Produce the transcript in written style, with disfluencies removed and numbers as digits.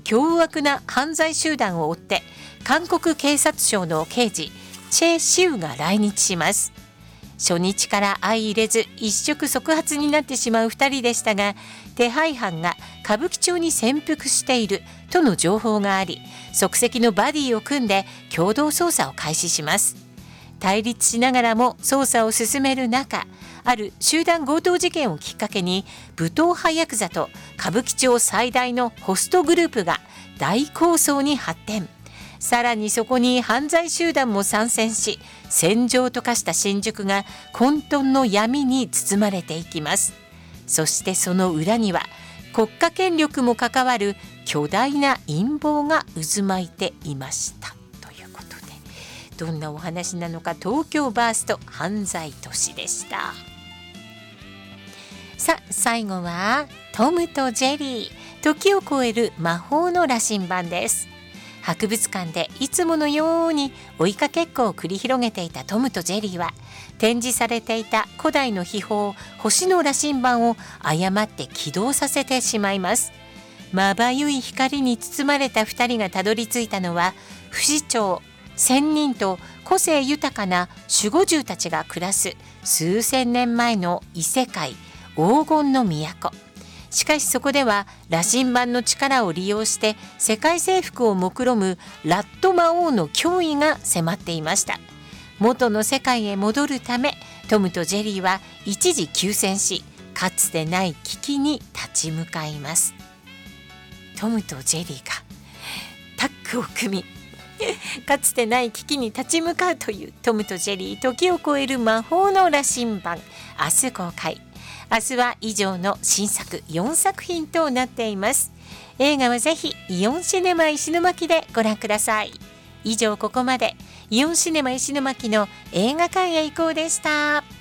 凶悪な犯罪集団を追って韓国警察庁の刑事チェ・シウが来日します。初日から相入れず一触即発になってしまう2人でしたが、手配犯が歌舞伎町に潜伏しているとの情報があり、即席のバディを組んで共同捜査を開始します。対立しながらも捜査を進める中、ある集団強盗事件をきっかけに武闘派ヤクザと歌舞伎町最大のホストグループが大抗争に発展。さらにそこに犯罪集団も参戦し、戦場と化した新宿が混沌の闇に包まれていきます。そしてその裏には国家権力も関わる巨大な陰謀が渦巻いていましたということで、どんなお話なのか、東京バースト犯罪都市でした。さあ最後はトムとジェリー、時を超える魔法の羅針盤です。博物館でいつものように追いかけっこを繰り広げていたトムとジェリーは、展示されていた古代の秘宝星の羅針盤を誤って起動させてしまいます。まばゆい光に包まれた2人がたどり着いたのは、不死鳥、仙人と個性豊かな守護獣たちが暮らす数千年前の異世界、黄金の都。しかしそこでは羅針盤の力を利用して世界征服を目論むラット魔王の脅威が迫っていました。元の世界へ戻るため、トムとジェリーは一時休戦し、かつてない危機に立ち向かいます。トムとジェリーがタッグを組みかつてない危機に立ち向かうというトムとジェリー、時を超える魔法の羅針盤、明日公開。明日は以上の新作4作品となっています。映画はぜひイオンシネマ石巻でご覧ください。以上ここまでイオンシネマ石巻の映画館へ行こうでした。